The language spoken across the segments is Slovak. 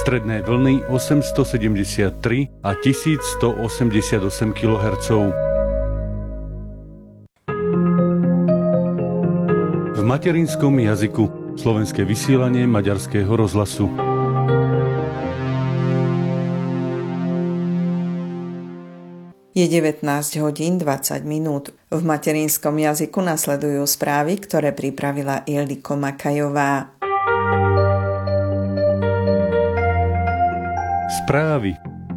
Stredné vlny 873 a 1188 kHz. V materinskom jazyku. Slovenské vysielanie Maďarského rozhlasu. Je 19 hodín 20 minút. V materinskom jazyku nasledujú správy, ktoré pripravila Ildiko Makajová. Správy.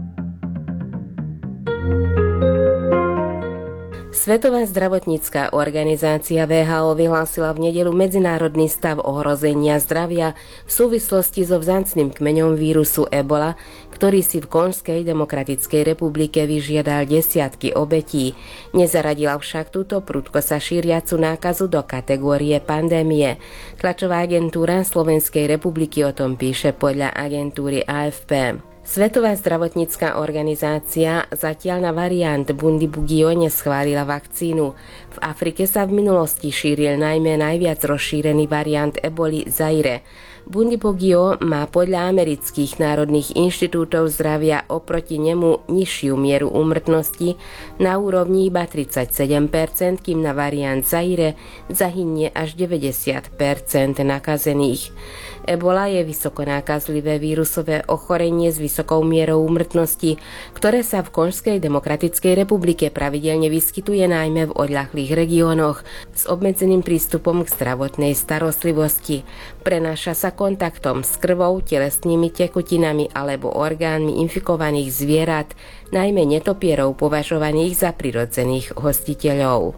Svetová zdravotnícka organizácia WHO vyhlásila v nedeľu medzinárodný stav ohrozenia zdravia v súvislosti so vzácnym kmeňom vírusu Ebola, ktorý si v Konžskej demokratickej republike vyžiadal desiatky obetí. Nezaradila však túto prudko sa šíriacu nákazu do kategórie pandémie. Tlačová agentúra Slovenskej republiky o tom píše podľa agentúry AFP. Svetová zdravotnícka organizácia zatiaľ na variant Bundibugyo neschválila vakcínu. V Afrike sa v minulosti šíril najmä najviac rozšírený variant eboli Zaire. Bundibugyo má podľa amerických národných inštitútov zdravia oproti nemu nižšiu mieru úmrtnosti na úrovni iba 37%, kým na variant Zaire zahynie až 90% nakazených. Ebola je vysokonákazlivé vírusové ochorenie s vysokou mierou úmrtnosti, ktoré sa v Konžskej demokratickej republike pravidelne vyskytuje najmä v odľahlých regiónoch s obmedzeným prístupom k zdravotnej starostlivosti. Prenáša sa kontaktom s krvou, telesnými tekutinami alebo orgánmi infikovaných zvierat, najmä netopierov považovaných za prirodzených hostiteľov.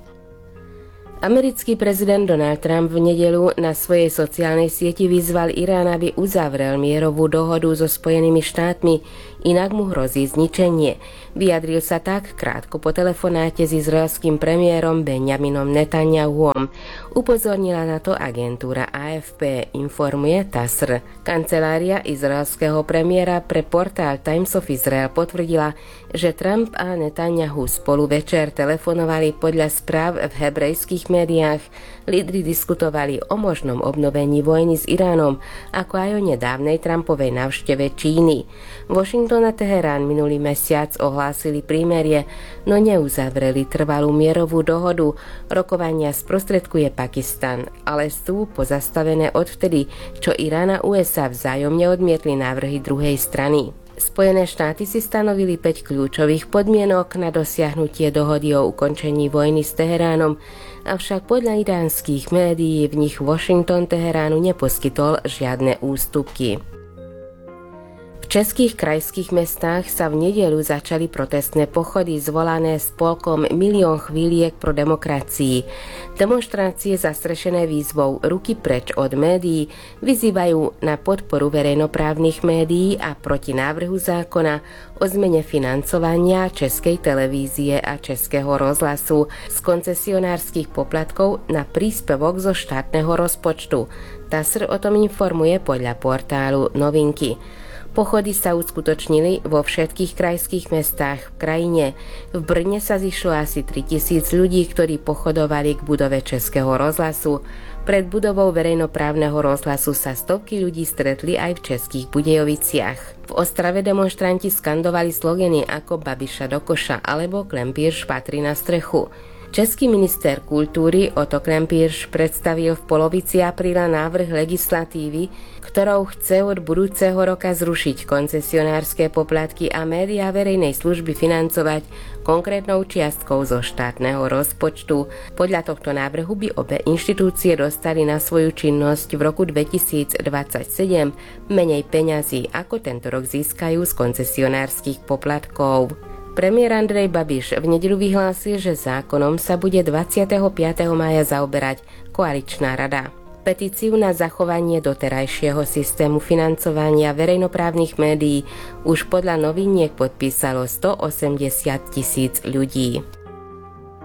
Americký prezident Donald Trump v nedeľu na svojej sociálnej sieti vyzval Irán, aby uzavrel mierovú dohodu so Spojenými štátmi, inak mu hrozí zničenie. Vyjadril sa tak krátko po telefonáte s izraelským premiérom Benjaminom Netanyahuom. Upozornila na to agentúra AFP, informuje TASR. Kancelária izraelského premiéra pre portál Times of Israel potvrdila, že Trump a Netanyahu spolu večer telefonovali. Podľa správ v hebrejských médiách lídri diskutovali o možnom obnovení vojny s Iránom, ako aj o nedávnej Trumpovej návšteve Číny. Washington a Teherán minulý mesiac ohlásili prímerie, no neuzavreli trvalú mierovú dohodu. Rokovania sprostredkuje Pakistan, ale sú pozastavené odvtedy, čo Irán a USA vzájomne odmietli návrhy druhej strany. Spojené štáty si stanovili 5 kľúčových podmienok na dosiahnutie dohody o ukončení vojny s Teheránom, avšak podľa iránskych médií v nich Washington Teheránu neposkytol žiadne ústupky. V českých krajských mestách sa v nedeľu začali protestné pochody zvolané spolkom Milión chvíliek pro demokracii. Demonštrácie zastrešené výzvou Ruky preč od médií vyzývajú na podporu verejnoprávnych médií a proti návrhu zákona o zmene financovania Českej televízie a Českého rozhlasu z koncesionárskych poplatkov na príspevok zo štátneho rozpočtu. TASR o tom informuje podľa portálu Novinky. Pochody sa uskutočnili vo všetkých krajských mestách v krajine. V Brne sa zišlo asi 3000 ľudí, ktorí pochodovali k budove Českého rozhlasu. Pred budovou verejnoprávneho rozhlasu sa stovky ľudí stretli aj v Českých Budejoviciach. V Ostrave demonštranti skandovali slogany ako Babiša do koša alebo Klempírš patrí na strechu. Český minister kultúry Otto Klempírš predstavil v polovici apríla návrh legislatívy, ktorou chce od budúceho roka zrušiť koncesionárske poplatky a médiá verejnej služby financovať konkrétnou čiastkou zo štátneho rozpočtu. Podľa tohto návrhu by obe inštitúcie dostali na svoju činnosť v roku 2027 menej peňazí, ako tento rok získajú z koncesionárskych poplatkov. Premiér Andrej Babiš v nedeľu vyhlásil, že zákonom sa bude 25. mája zaoberať koaličná rada. Petíciu na zachovanie doterajšieho systému financovania verejnoprávnych médií už podľa noviniek podpísalo 180 000 ľudí.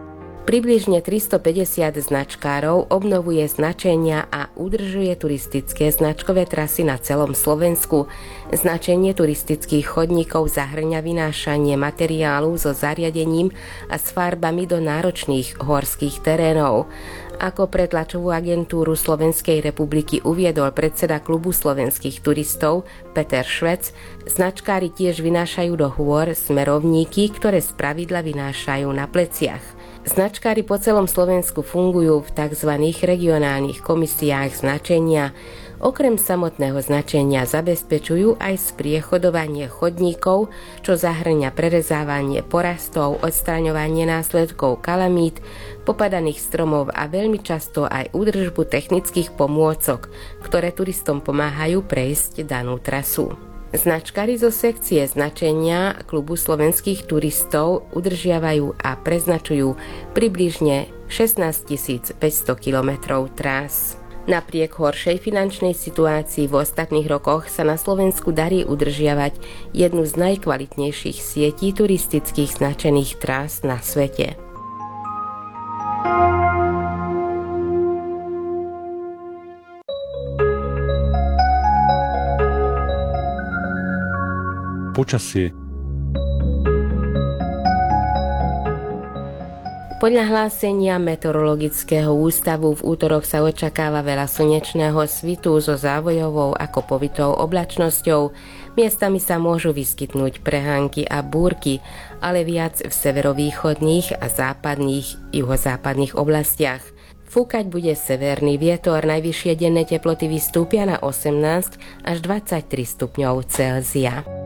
Približne 350 značkárov obnovuje značenia a udržuje turistické značkové trasy na celom Slovensku. Značenie turistických chodníkov zahŕňa vynášanie materiálu so zariadením a s farbami do náročných horských terénov. Ako pre tlačovú agentúru Slovenskej republiky uviedol predseda klubu slovenských turistov Peter Švec, značkári tiež vynášajú do hôr smerovníky, ktoré spravidla vynášajú na pleciach. Značkári po celom Slovensku fungujú v tzv. Regionálnych komisiách značenia. Okrem samotného značenia zabezpečujú aj spriechodovanie chodníkov, čo zahŕňa prerezávanie porastov, odstraňovanie následkov kalamít, popadaných stromov a veľmi často aj údržbu technických pomôcok, ktoré turistom pomáhajú prejsť danú trasu. Značkári zo sekcie značenia klubu slovenských turistov udržiavajú a preznačujú približne 16 500 kilometrov trás. Napriek horšej finančnej situácii v ostatných rokoch sa na Slovensku darí udržiavať jednu z najkvalitnejších sietí turistických značených trás na svete. Počasie. Podľa hlásenia Meteorologického ústavu v útorok sa očakáva veľa slnečného svitu so závojovou ako povitou oblačnosťou. Miestami sa môžu vyskytnúť prehánky a búrky, ale viac v severovýchodných a západných, juhozápadných oblastiach. Fúkať bude severný vietor, najvyššie denné teploty vystúpia na 18 až 23 stupňov Celzia.